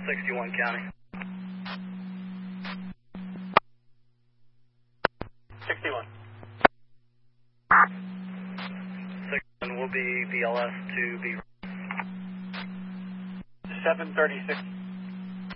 61 County. 61. 61 will be VLS to be 736.